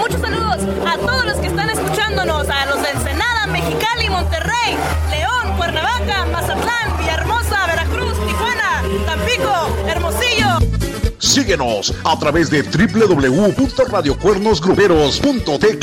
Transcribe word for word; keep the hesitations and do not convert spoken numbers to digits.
muchos saludos a todos los que están escuchándonos, a los de Ensenada, Mexicali, Monterrey, León, Cuernavaca, Mazatlán, Villahermosa, Veracruz, Tijuana, Tampico, Hermosillo. Síguenos a través de doble u doble u doble u punto radio cuernos gruperos punto t k.